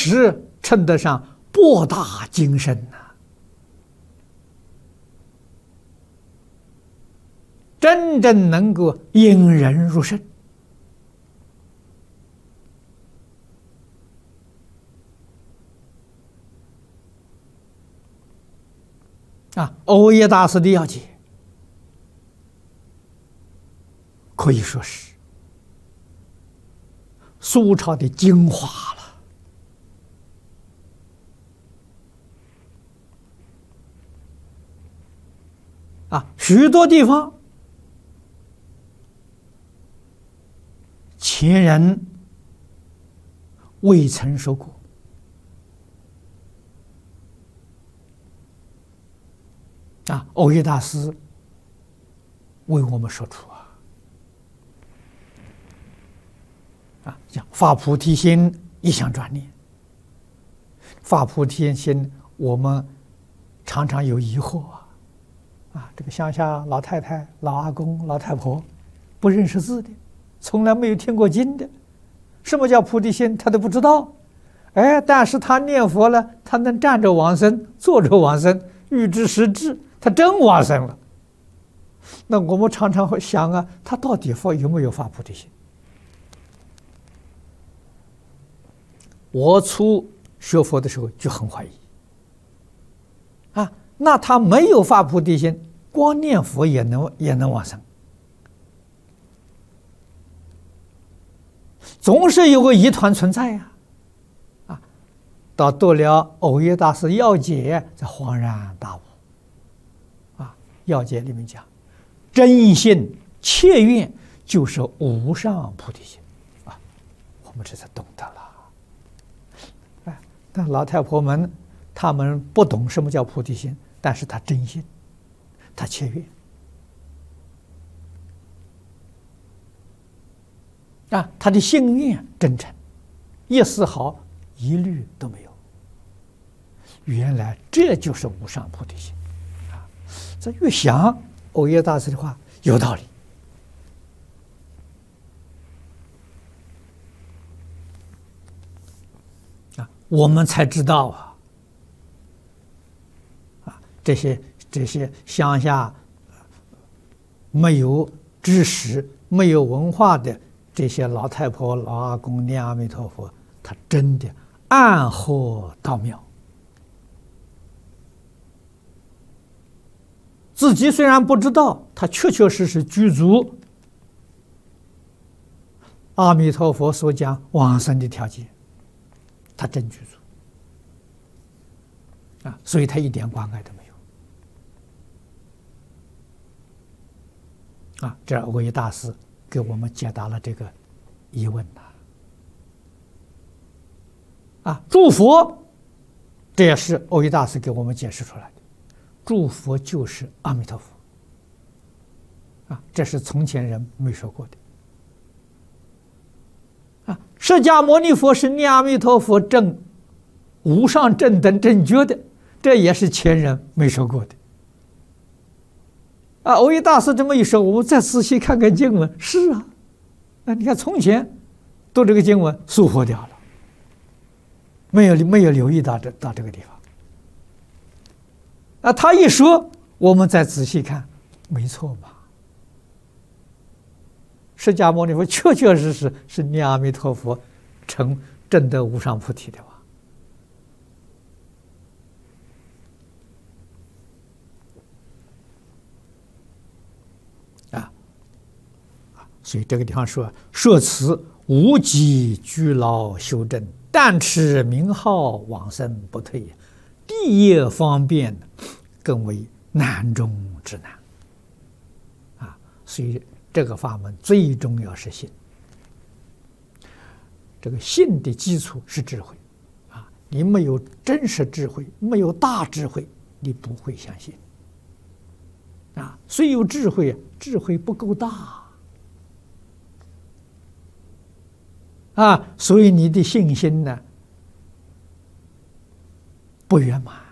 实称得上博大精深呐，真正能够引人入胜。欧耶大师的要解可以说是苏朝的精华了。许多地方前人未曾说过，欧耶大师为我们说出像发菩提心，一向专念。发菩提心，我们常常有疑惑这个乡下老太太、老阿公、老太婆，不认识字的，从来没有听过经的，什么叫菩提心，他都不知道。但是他念佛了，他能站着往生，坐着往生，欲知实质，他真往生了。那我们常常会想他到底有没有发菩提心？我初学佛的时候就很怀疑那他没有发菩提心，光念佛也能往生，总是有个疑团存在到读了欧耶大师要解，才恍然大悟要解里面讲，真心切愿就是无上菩提心我们这才懂得了。但老太婆们他们不懂什么叫菩提心，但是他真心，他切愿他的心愿真诚，一丝毫疑虑都没有。原来这就是无上菩提心这越想欧耶大师的话有道理我们才知道这些乡下没有知识、没有文化的这些老太婆、老阿公念阿弥陀佛，他真的暗合道妙。自己虽然不知道，他确确实实具足阿弥陀佛所讲往生的条件，他真具足所以他一点关爱都没有这欧耶大师给我们解答了这个疑问诸佛，这也是欧耶大师给我们解释出来的。诸佛就是阿弥陀佛这是从前人没说过的释迦牟尼佛是念阿弥陀佛证无上正等正觉的，这也是前人没说过的欧耶大师这么一说，我们再仔细看看经文，是你看从前读这个经文疏忽掉了，没有留意到这个地方他一说，我们再仔细看，没错嘛。释迦牟尼佛确确实实是念阿弥陀佛成证得无上菩提的所以这个地方说，舍此无极居劳修正，但持名号往生不退，地业方便，更为难中之难所以这个法门最重要是信。这个信的基础是智慧你没有真实智慧，没有大智慧，你不会相信虽有智慧智慧不够大所以你的信心呢不圆满